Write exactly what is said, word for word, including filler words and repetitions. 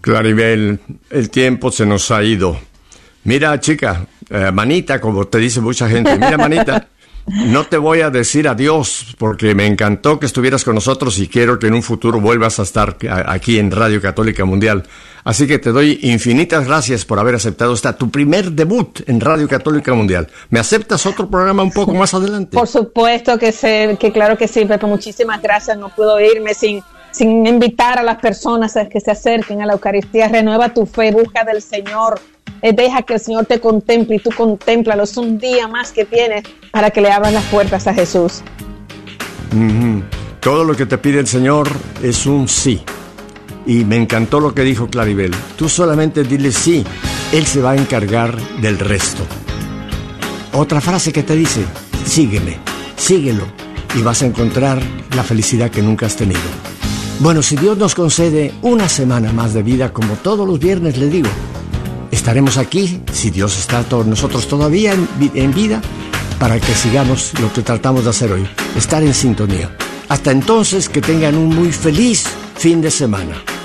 Claribel, el tiempo se nos ha ido. Mira, chica, eh, manita, como te dice mucha gente, mira, manita, no te voy a decir adiós porque me encantó que estuvieras con nosotros y quiero que en un futuro vuelvas a estar aquí en Radio Católica Mundial. Así que te doy infinitas gracias por haber aceptado esta tu primer debut en Radio Católica Mundial. ¿Me aceptas otro programa un poco más adelante? Por supuesto que sé, que claro que sí, Pepe. Muchísimas gracias. No puedo irme sin, sin invitar a las personas a que se acerquen a la Eucaristía. Renueva tu fe, busca del Señor. Eh, deja que el Señor te contemple y tú contémplalo. Es un día más que tienes para que le abras las puertas a Jesús. Mm-hmm. Todo lo que te pide el Señor es un sí. Y me encantó lo que dijo Claribel. Tú solamente dile sí, Él se va a encargar del resto. Otra frase que te dice, sígueme, síguelo, y vas a encontrar la felicidad que nunca has tenido. Bueno, si Dios nos concede una semana más de vida, como todos los viernes le digo, estaremos aquí, si Dios está con nosotros todavía en, en vida, para que sigamos lo que tratamos de hacer hoy, estar en sintonía. Hasta entonces, que tengan un muy feliz fin de semana.